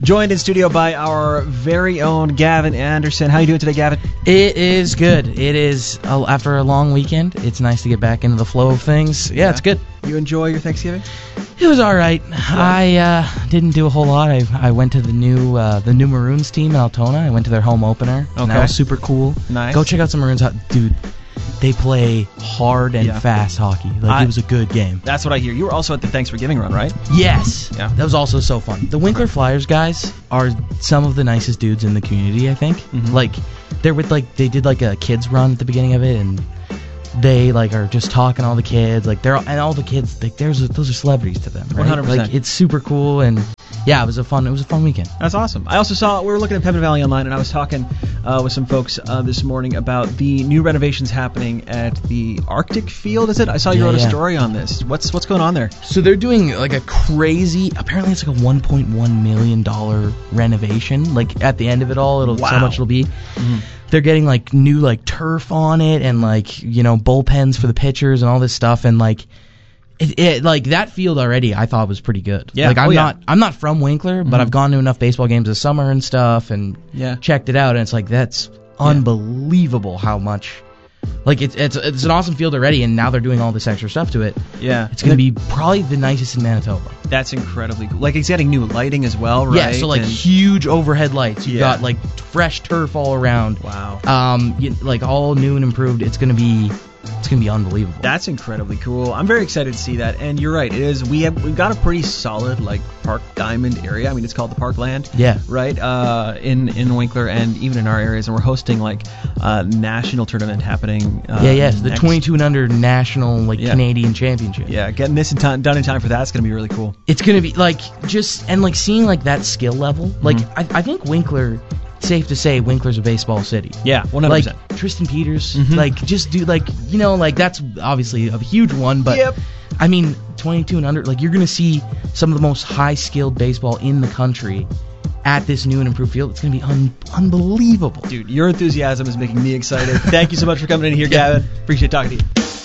Joined in studio by our very own Gavin Anderson. How are you doing today, Gavin? It is good. It is, after a long weekend, it's nice to get back into the flow of things. Yeah, it's good. You enjoy your Thanksgiving? It was all right. Yeah. I didn't do a whole lot. I went to the new Maroons team in Altona. I went to their home opener. Okay. And that was super cool. Nice. Go check out some Maroons. Dude, they play hard and fast hockey. It was a good game. That's what I hear. You were also at the Thanksgiving run, right? Yes. Yeah. That was also so fun. The Winkler Flyers guys are some of the nicest dudes in the community, I think. Mm-hmm. They're with they did a kids run at the beginning of it, and they are just talking to all the kids. And all the kids, those are celebrities to them, right? 100%. It's super cool, and yeah, it was a fun weekend. That's awesome. I also we were looking at Pembina Valley Online, and I was talking with some folks this morning about the new renovations happening at the Arctic Field, is it? I saw you wrote a story on this. What's going on there? So they're doing a crazy, apparently it's a $1.1 million renovation. At the end of it all, so much it'll be. Mm-hmm. They're getting new turf on it, and bullpens for the pitchers and all this stuff, and that field already I thought was pretty good. Yeah. I'm not from Winkler, but I've gone to enough baseball games this summer and stuff, and checked it out, and it's that's unbelievable how much. It's an awesome field already, and now they're doing all this extra stuff to it. Yeah. It's going to be probably the nicest in Manitoba. That's incredibly cool. It's getting new lighting as well, right? Yeah, so huge overhead lights. You've got fresh turf all around. Wow. All new and improved. It's going to be unbelievable. That's incredibly cool. I'm very excited to see that. And you're right. It is. We've got a pretty solid Park Diamond area. I mean, it's called the Parkland. Yeah. Right. In Winkler and even in our areas, and we're hosting a national tournament happening. The 22 and under national Canadian championship. Yeah. Getting this done in time for that's going to be really cool. It's going to be seeing that skill level. I think Winkler. Safe to say, Winkler's a baseball city. Yeah, 100%. Tristan Peters, that's obviously a huge one, but I mean, 22 and under, you're going to see some of the most high-skilled baseball in the country at this new and improved field. It's going to be unbelievable. Dude, your enthusiasm is making me excited. Thank you so much for coming in here, Gavin. Appreciate talking to you.